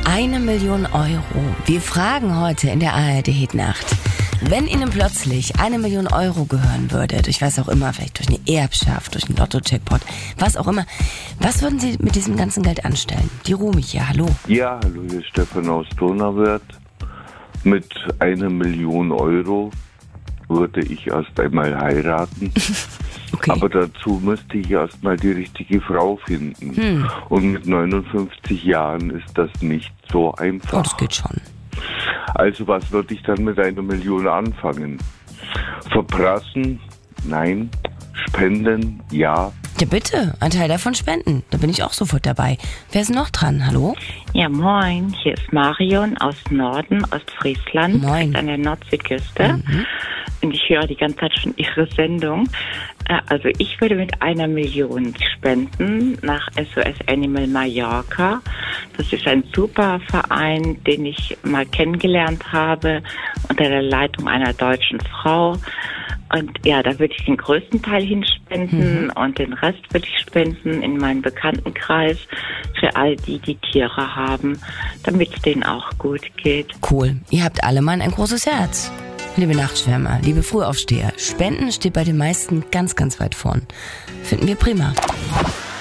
1 Million Euro. Wir fragen heute in der ARD-Hitnacht. Wenn Ihnen plötzlich 1 Million Euro gehören würde, durch was auch immer, vielleicht durch eine Erbschaft, durch einen Lotto-Jackpot, was auch immer, was würden Sie mit diesem ganzen Geld anstellen? Die Rumi hier, hallo. Ja, hallo, hier ist Stefan aus Donauwörth. Mit 1 Million Euro würde ich erst einmal heiraten. Okay. Aber dazu müsste ich erst mal die richtige Frau finden. Und mit 59 Jahren ist das nicht so einfach. Oh, das geht schon. Also was würde ich dann mit 1 Million anfangen? Verprassen? Nein. Spenden? Ja. Ja bitte, ein Teil davon spenden. Da bin ich auch sofort dabei. Wer ist noch dran? Hallo? Ja, moin. Hier ist Marion aus Norden, Ostfriesland. Moin. An der Nordseeküste. Und ich höre die ganze Zeit schon Ihre Sendung. Also ich würde mit 1 Million spenden nach SOS Animal Mallorca. Das ist ein super Verein, den ich mal kennengelernt habe unter der Leitung einer deutschen Frau. Und ja, da würde ich den größten Teil hinspenden und den Rest würde ich spenden in meinen Bekanntenkreis für all die Tiere haben, damit es denen auch gut geht. Cool. Ihr habt alle mal ein großes Herz. Liebe Nachtschwärmer, liebe Frühaufsteher, Spenden steht bei den meisten ganz, ganz weit vorn. Finden wir prima.